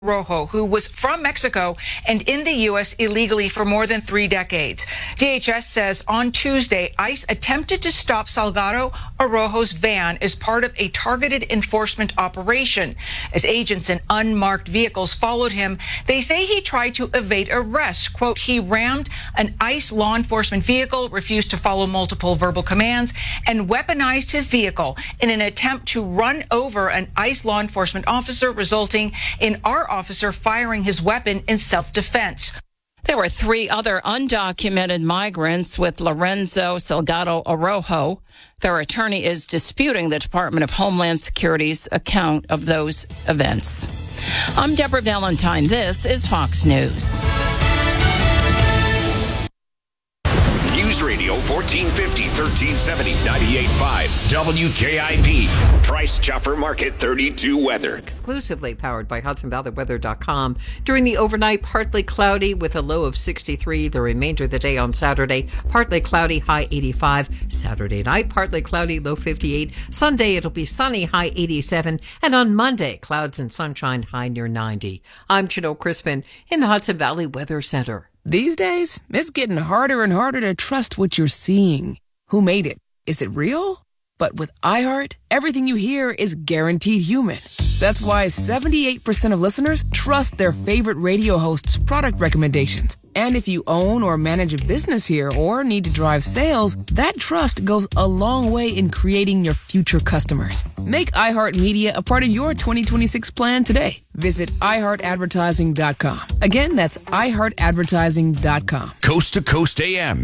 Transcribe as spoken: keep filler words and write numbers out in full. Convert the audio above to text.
Rojo, who was from Mexico and in the U S illegally for more than three decades. D H S says on Tuesday, ICE attempted to stop Salgado Araujo's van as part of a targeted enforcement operation. As agents in unmarked vehicles followed him, they say he tried to evade arrest. Quote, he rammed an ICE law enforcement vehicle, refused to follow multiple verbal commands, and weaponized his vehicle in an attempt to run over an ICE law enforcement officer, resulting in our officer firing his weapon in self-defense. There were three other undocumented migrants with Lorenzo Salgado Araujo. Their attorney is disputing the Department of Homeland Security's account of those events. I'm Deborah Valentine. This is Fox News. News Radio fourteen fifty, thirteen seventy, ninety-eight point five W K I P. Price Chopper Market thirty-two weather. Exclusively powered by Hudson Valley Weather dot com. During the overnight, partly cloudy with a low of sixty-three. The remainder of the day on Saturday, partly cloudy, high eighty-five. Saturday night, partly cloudy, low fifty-eight. Sunday, it'll be sunny, high eighty-seven. And on Monday, clouds and sunshine, high near ninety. I'm Chino Crispin in the Hudson Valley Weather Center. These days, it's getting harder and harder to trust what you're seeing. Who made it? Is it real? But with iHeart, everything you hear is guaranteed human. That's why seventy-eight percent of listeners trust their favorite radio host's product recommendations. And if you own or manage a business here or need to drive sales, that trust goes a long way in creating your future customers. Make iHeartMedia a part of your twenty twenty-six plan today. Visit i heart advertising dot com. Again, that's i heart advertising dot com. Coast to Coast A M.